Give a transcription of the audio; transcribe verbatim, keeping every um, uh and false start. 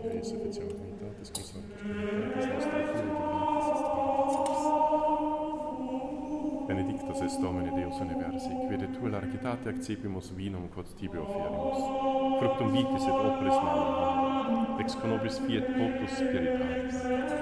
Res official Trinitatis Consortus Trinitatis Nostra Kyrie Trinitatis Benedictus est Domine Deus universi, quid et tu largitate accipimus vinum quod tibi offerimus. Fructum vitis et operis malum hominum, ex conobis fiat potus spiritatis.